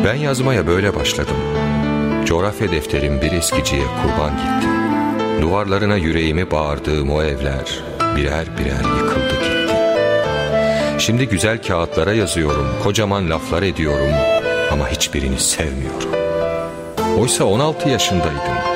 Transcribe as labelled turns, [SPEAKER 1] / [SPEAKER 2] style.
[SPEAKER 1] Ben yazmaya böyle başladım. Coğrafya defterim bir eskiciye kurban gitti. Duvarlarına yüreğimi bağırdığım o evler birer birer yıkıldı gitti. Şimdi güzel kağıtlara yazıyorum, kocaman laflar ediyorum ama hiçbirini sevmiyorum. Oysa 16 yaşındaydım.